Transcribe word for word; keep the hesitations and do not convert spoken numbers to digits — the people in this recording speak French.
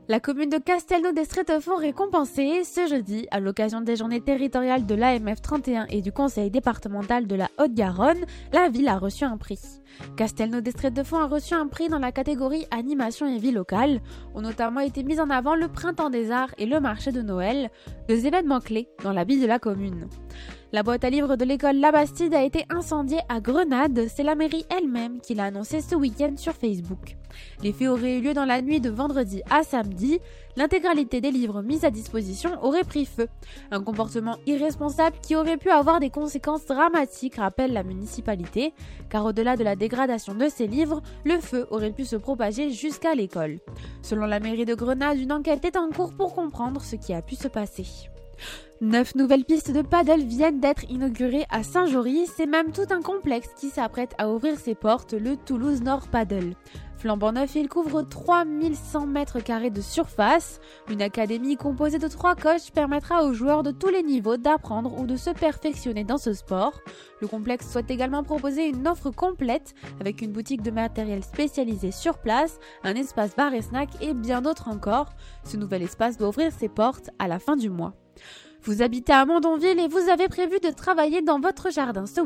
La commune de Castelnau-d'Estrétefond récompensée ce jeudi, à l'occasion des journées territoriales de l'A M F trente et un et du conseil départemental de la Haute-Garonne, la ville a reçu un prix. Castelnau-d'Estrétefond a reçu un prix dans la catégorie animation et vie locale, où notamment été mis en avant le Printemps des Arts et le marché de Noël, deux événements clés dans la vie de la commune. La boîte à livres de l'école La Bastide a été incendiée à Grenade, c'est la mairie elle-même qui l'a annoncé ce week-end sur Facebook. Les faits auraient eu lieu dans la nuit de vendredi à samedi. L'intégralité des livres mis à disposition aurait pris feu. Un comportement irresponsable qui aurait pu avoir des conséquences dramatiques, rappelle la municipalité, car au-delà de la dégradation de ces livres, le feu aurait pu se propager jusqu'à l'école. Selon la mairie de Grenade, une enquête est en cours pour comprendre ce qui a pu se passer. Neuf nouvelles pistes de paddle viennent d'être inaugurées à Saint-Jory. C'est même tout un complexe qui s'apprête à ouvrir ses portes, le Toulouse Nord Paddle. Flambant neuf, il couvre trois mille cent mètres carrés de surface. Une académie composée de trois coachs permettra aux joueurs de tous les niveaux d'apprendre ou de se perfectionner dans ce sport. Le complexe souhaite également proposer une offre complète avec une boutique de matériel spécialisé sur place, un espace bar et snack et bien d'autres encore. Ce nouvel espace doit ouvrir ses portes à la fin du mois. Vous habitez à Mondonville et vous avez prévu de travailler dans votre jardin ce